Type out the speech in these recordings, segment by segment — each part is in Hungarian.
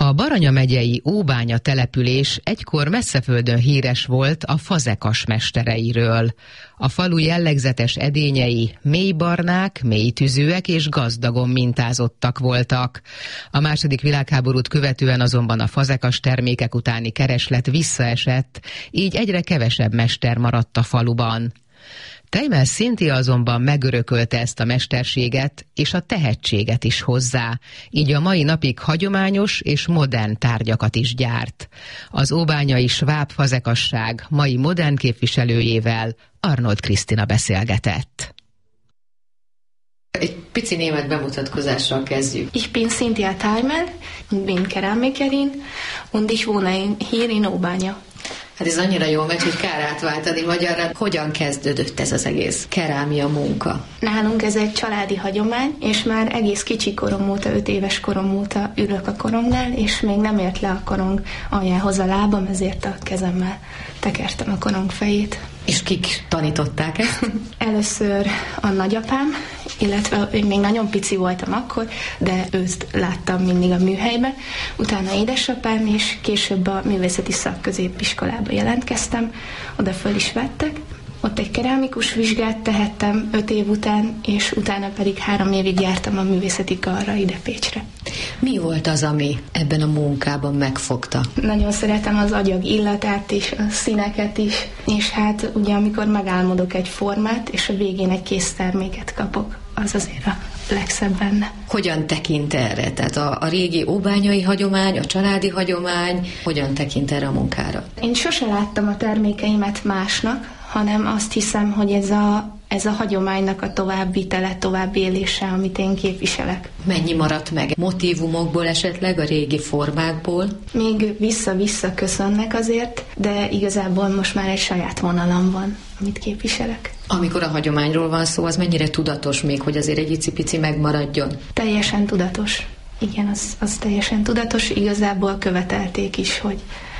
A Baranya megyei Óbánya település egykor messzeföldön híres volt a fazekas mestereiről. A falu jellegzetes edényei mélybarnák, mélytüzőek és gazdagon mintázottak voltak. A második világháborút követően azonban a fazekas termékek utáni kereslet visszaesett, így egyre kevesebb mester maradt a faluban. Teimel Cynthia azonban megörökölte ezt a mesterséget és a tehetséget is hozzá, így a mai napig hagyományos és modern tárgyakat is gyárt. Az óbányai sváb fazekasság mai modern képviselőjével Arnold Krisztina beszélgetett. Egy pici német bemutatkozással kezdjük. Ich bin Cynthia Teimel, bin Keramikerin, und ich wohne hier in Óbánya. Hát ez annyira jól megy, hogy kár átváltani magyarra. Hogyan kezdődött ez az egész kerámia munka? Nálunk ez egy családi hagyomány, és már egész kicsi korom óta, 5 éves korom óta ülök a korongnál, és még nem ért le a korong aljához a lábam, ezért a kezemmel tekertem a korong fejét. És kik tanították ezt? Először a nagyapám, illetve én még nagyon pici voltam akkor, de őt láttam mindig a műhelyben. Utána édesapám, és később a művészeti szakközépiskolába jelentkeztem, oda föl is vettek. Ott egy kerámikus vizsgát tehettem 5 év után, és utána pedig 3 évig jártam a művészeti karra ide Pécsre. Mi volt az, ami ebben a munkában megfogta? Nagyon szeretem az agyag illatát is, a színeket is, és hát ugye amikor megálmodok egy formát, és a végén egy kész terméket kapok, az azért a legszebb benne. Hogyan tekint erre? Tehát a régi óbányai hagyomány, a családi hagyomány, hogyan tekint erre a munkára? Én sose láttam a termékeimet másnak, hanem azt hiszem, hogy ez a hagyománynak a továbbvitele, továbbélése, amit én képviselek. Mennyi maradt meg? Motívumokból esetleg, a régi formákból? Még vissza-vissza köszönnek azért, de igazából most már egy saját vonalam van, amit képviselek. Amikor a hagyományról van szó, az mennyire tudatos még, hogy azért egy icipici megmaradjon? Teljesen tudatos. Igen, az teljesen tudatos. Igazából követelték is, hogy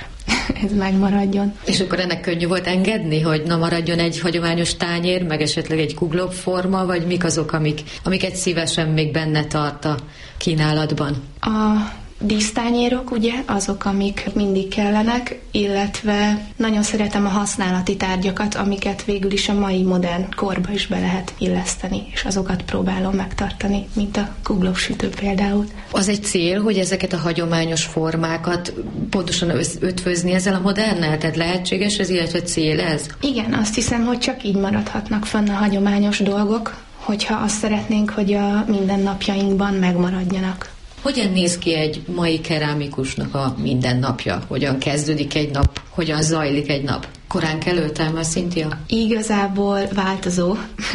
ez megmaradjon. És akkor ennek könnyű volt engedni, hogy na maradjon egy hagyományos tányér, meg esetleg egy kuglóbb forma, vagy mik azok, amiket szívesen még benne tart a kínálatban? A dísztányérok, ugye, azok, amik mindig kellenek, illetve nagyon szeretem a használati tárgyakat, amiket végül is a mai modern korba is be lehet illeszteni, és azokat próbálom megtartani, mint a kuglósütő például. Az egy cél, hogy ezeket a hagyományos formákat pontosan ötvözni ezzel a modernnel? Tehát lehetséges ez, illetve cél ez? Igen, azt hiszem, hogy csak így maradhatnak fönn a hagyományos dolgok, hogyha azt szeretnénk, hogy a mindennapjainkban megmaradjanak. Hogyan néz ki egy mai kerámikusnak a mindennapja? Hogyan kezdődik egy nap? Hogyan zajlik egy nap? Korán kelő, Teimel Cynthia? Igazából változó.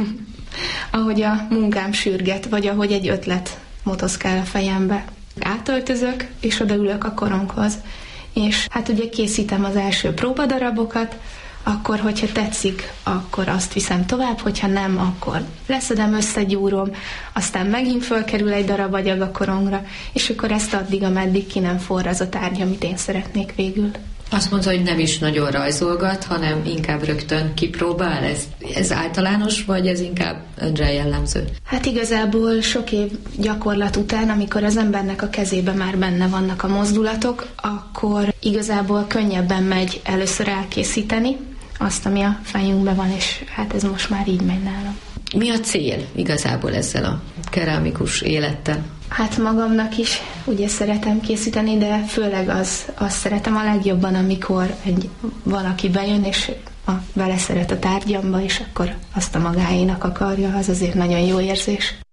Ahogy a munkám sürget, vagy ahogy egy ötlet motoszkál a fejembe. Átöltözök, és odaülök a koronghoz. És hát ugye készítem az első próbadarabokat, akkor, hogyha tetszik, akkor azt viszem tovább, hogyha nem, akkor leszedem, összegyúrom, aztán megint fölkerül egy darab agyag a korongra, és akkor ezt addig, ameddig ki nem forr az a tárgy, amit én szeretnék végül. Azt mondta, hogy nem is nagyon rajzolgat, hanem inkább rögtön kipróbál. Ez általános, vagy ez inkább önre jellemző? Hát igazából sok év gyakorlat után, amikor az embernek a kezében már benne vannak a mozdulatok, akkor igazából könnyebben megy először elkészíteni azt, ami a fejünkben van, és hát ez most már így megy nálam. Mi a cél igazából ezzel a kerámikus élettel? Hát magamnak is ugye szeretem készíteni, de főleg azt szeretem a legjobban, amikor valaki bejön, és beleszeret a tárgyamba, és akkor azt a magáénak akarja, az azért nagyon jó érzés.